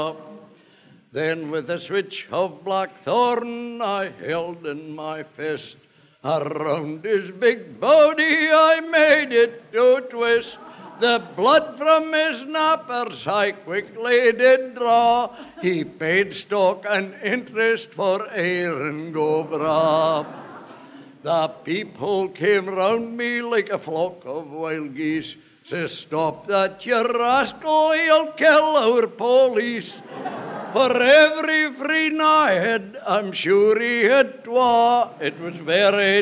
Then with a switch of blackthorn I held in my fist, around his big body I made it to twist. The blood from his nappers I quickly did draw. He paid stock and interest for Erin go bra. The people came round me like a flock of wild geese. Says, stop that, you rascal, you'll kill our police. For every free I had, I'm sure he had twa. It was very